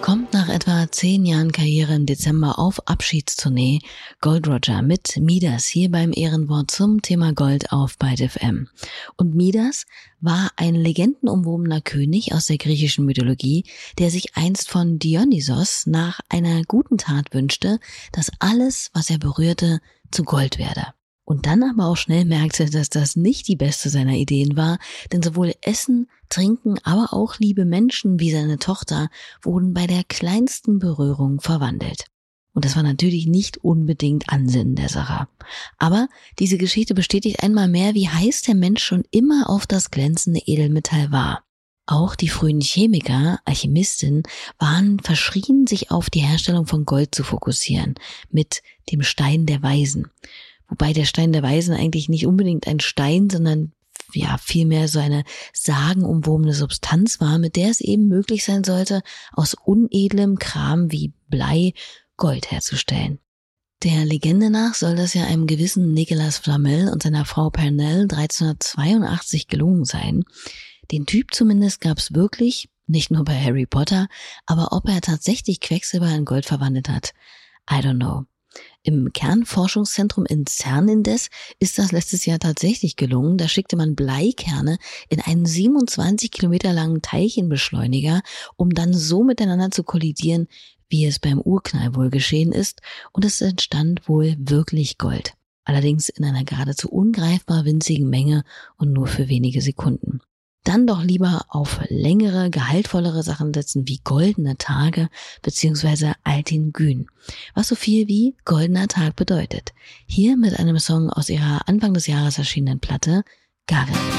kommt nach etwa 10 Jahren Karriere im Dezember auf Abschiedstournee Gold Roger mit Midas hier beim Ehrenwort zum Thema Gold auf Byte FM. Und Midas war ein legendenumwobener König aus der griechischen Mythologie, der sich einst von Dionysos nach einer guten Tat wünschte, dass alles, was er berührte, zu Gold werde. Und dann aber auch schnell merkte, dass das nicht die beste seiner Ideen war, denn sowohl Essen, Trinken, aber auch liebe Menschen wie seine Tochter wurden bei der kleinsten Berührung verwandelt. Und das war natürlich nicht unbedingt Ansinnen der Sache. Aber diese Geschichte bestätigt einmal mehr, wie heiß der Mensch schon immer auf das glänzende Edelmetall war. Auch die frühen Chemiker, Alchemisten, waren verschrien, sich auf die Herstellung von Gold zu fokussieren, mit dem Stein der Weisen. Wobei der Stein der Weisen eigentlich nicht unbedingt ein Stein, sondern vielmehr so eine sagenumwobene Substanz war, mit der es eben möglich sein sollte, aus unedlem Kram wie Blei Gold herzustellen. Der Legende nach soll das ja einem gewissen Nicolas Flamel und seiner Frau Pernelle 1382 gelungen sein. Den Typ zumindest gab's wirklich, nicht nur bei Harry Potter, aber ob er tatsächlich Quecksilber in Gold verwandelt hat, I don't know. Im Kernforschungszentrum in CERN indes ist das letztes Jahr tatsächlich gelungen. Da schickte man Bleikerne in einen 27 Kilometer langen Teilchenbeschleuniger, um dann so miteinander zu kollidieren, wie es beim Urknall wohl geschehen ist. Und es entstand wohl wirklich Gold. Allerdings in einer geradezu ungreifbar winzigen Menge und nur für wenige Sekunden. Dann doch lieber auf längere, gehaltvollere Sachen setzen wie goldene Tage bzw. Altin Gün, was so viel wie goldener Tag bedeutet. Hier mit einem Song aus ihrer Anfang des Jahres erschienenen Platte Gare.